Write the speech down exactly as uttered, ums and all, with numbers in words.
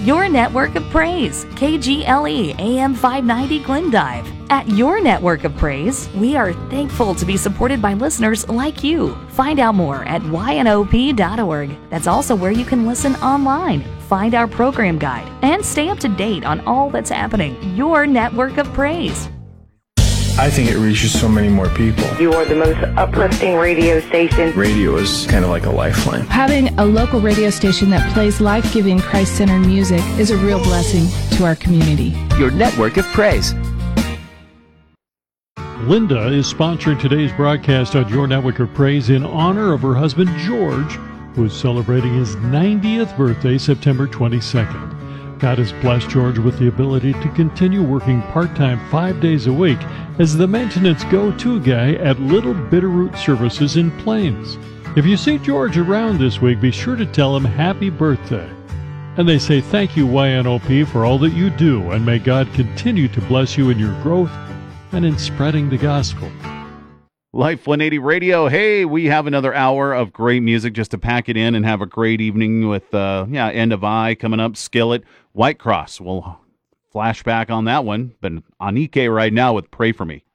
Your network of praise, K G L E A M five ninety Glendive. At Your Network of Praise, we are thankful to be supported by listeners like you. Find out more at Y N O P dot org. That's also where you can listen online, find our program guide, and stay up to date on all that's happening. Your Network of Praise. I think it reaches so many more people. You are the most uplifting radio station. Radio is kind of like a lifeline. Having a local radio station that plays life-giving, Christ-centered music is a real blessing to our community. Your Network of Praise. Linda is sponsoring today's broadcast on Your Network of Praise in honor of her husband, George, who is celebrating his ninetieth birthday, September twenty-second. God has blessed George with the ability to continue working part-time five days a week as the maintenance go-to guy at Little Bitterroot Services in Plains. If you see George around this week, be sure to tell him happy birthday. And they say thank you, Y N O P, for all that you do, and may God continue to bless you in your growth and in spreading the gospel. Life one eighty Radio. Hey, we have another hour of great music just to pack it in and have a great evening with, uh, yeah, End of Eye coming up, Skillet, White Cross. We'll flash back on that one, but Anike right now with Pray For Me.